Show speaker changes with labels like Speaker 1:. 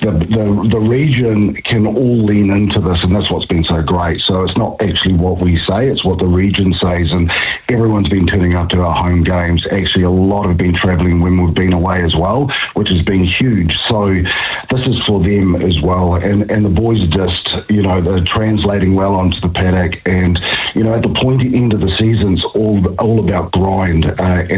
Speaker 1: the region can all lean into this, and that's what's been so great. So it's not actually what we say, it's what the region says, and everyone's been turning up to our home games. Actually, a lot have been travelling when we've been away as well, which has been huge. So this is for them as well, and the boys are just, they're translating well onto the paddock, and, at the end of the season, it's all about grind,